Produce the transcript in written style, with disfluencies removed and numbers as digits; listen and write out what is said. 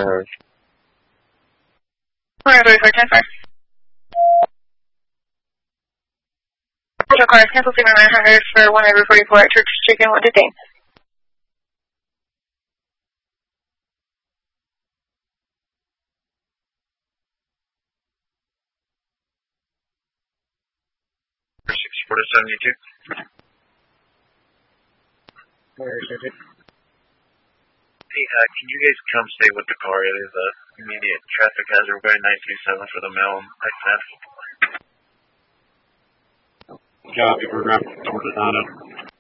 Roger. 44, 10-4. Metro cars, cancel signal 900 for 1 over 44 at Church Chicken, 1 15. Hey, can you guys come stay with the car? It is a immediate traffic hazard by 937 for the mail and Copy, program.